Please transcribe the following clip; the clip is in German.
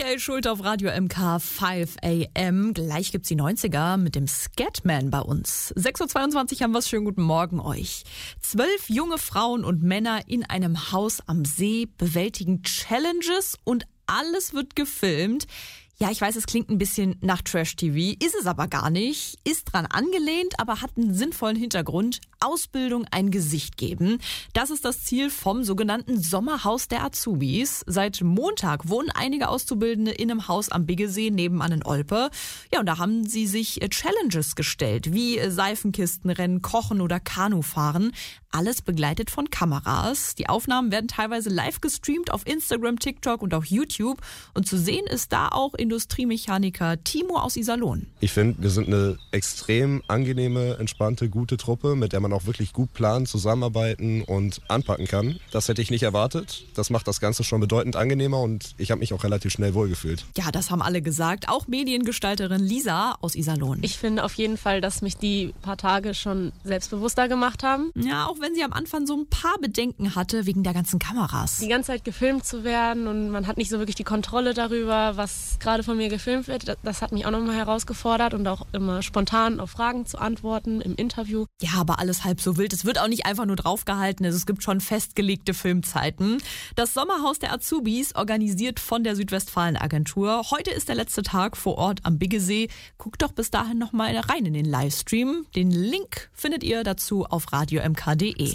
Michael Schulte auf Radio MK 5 AM. Gleich gibt's die 90er mit dem Scatman bei uns. 6.22 Uhr haben wir's. Schönen guten Morgen euch. 12 junge Frauen und Männer in einem Haus am See bewältigen Challenges und alles wird gefilmt. Ja, ich weiß, es klingt ein bisschen nach Trash-TV, ist es aber gar nicht. Ist dran angelehnt, aber hat einen sinnvollen Hintergrund. Ausbildung ein Gesicht geben. Das ist das Ziel vom sogenannten Sommerhaus der Azubis. Seit Montag wohnen einige Auszubildende in einem Haus am Biggesee nebenan in Olpe. Ja, und da haben sie sich Challenges gestellt, wie Seifenkistenrennen, Kochen oder Kanufahren. Alles begleitet von Kameras. Die Aufnahmen werden teilweise live gestreamt auf Instagram, TikTok und auch YouTube. Und zu sehen ist da auch Industriemechaniker Timo aus Iserlohn. Ich finde, wir sind eine extrem angenehme, entspannte, gute Truppe, mit der man auch wirklich gut planen, zusammenarbeiten und anpacken kann. Das hätte ich nicht erwartet. Das macht das Ganze schon bedeutend angenehmer und ich habe mich auch relativ schnell wohlgefühlt. Ja, das haben alle gesagt. Auch Mediengestalterin Lisa aus Iserlohn. Ich finde auf jeden Fall, dass mich die paar Tage schon selbstbewusster gemacht haben. Ja, auch wenn sie am Anfang so ein paar Bedenken hatte wegen der ganzen Kameras. Die ganze Zeit gefilmt zu werden und man hat nicht so wirklich die Kontrolle darüber, was gerade von mir gefilmt wird. Das hat mich auch nochmal herausgefordert und auch immer spontan auf Fragen zu antworten im Interview. Ja, aber alles halb so wild. Es wird auch nicht einfach nur draufgehalten. Es gibt schon festgelegte Filmzeiten. Das Sommerhaus der Azubis, organisiert von der Südwestfalen-Agentur. Heute ist der letzte Tag vor Ort am Biggesee. Guckt doch bis dahin noch mal rein in den Livestream. Den Link findet ihr dazu auf radiomk.de.